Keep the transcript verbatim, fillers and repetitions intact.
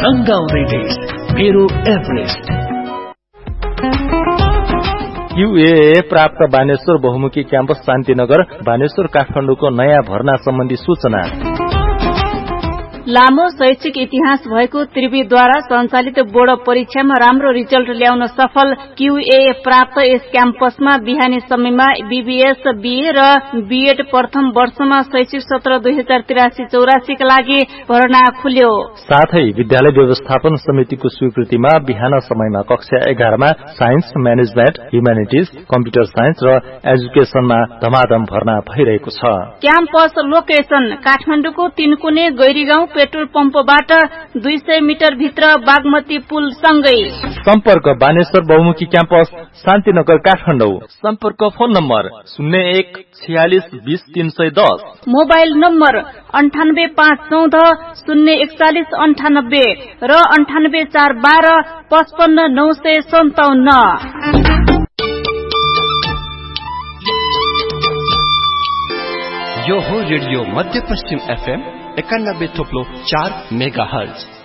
रंगाउने देश मेरो Everest. QA प्राप्त बानेश्वर बहुमुखी क्याम्पस शान्तिनगर बानेश्वर काठमाडौँको नयाँ भर्ना सम्बन्धी सूचना। लामो शैक्षिक इतिहास भएको त्रिवीद्वारा सञ्चालित बोर्ड परीक्षामा राम्रो रिजल्ट ल्याउन सफल क्यूए प्राप्त यस क्याम्पसमा बिहानी समयमा बीबीएस बीए र बीएड प्रथम वर्षमा शैक्षिक सत्र दुई हजार तिरासी चौरासीका लागि भर्ना खुल्यो। साथै विद्यालय व्यवस्थापन समितिको स्वीकृतिमा बिहान समयमा कक्षा एघारमा science management humanities computer science र एजुकेशनमा धमाधम भर्ना भइरहेको छ। क्याम्पस लोकेसन काठमाडौँको तीनकुने गैरीगाउँ पेट्रोल पम्पबाट दुई सय मिटर भित्र बागमती पुल सँगै। सम्पर्क बानेश्वर बहुमुखी क्याम्पस शान्तिनगर काठमाडौँ। सम्पर्क फोन नम्बर शून्य एक छयालिस बीस तीन सय दस। मोबाइल नम्बर अन्ठानब्बे पाँच चौध शून्य एकचालिस अन्ठानब्बे र अन्ठानब्बे चार बाह्र पचपन्न नौ सय सन्ताउन्न। यो हो रेडियो मध्य पश्चिम एफएम एकानब्बे थोप्लो चार मेगा हर्ज।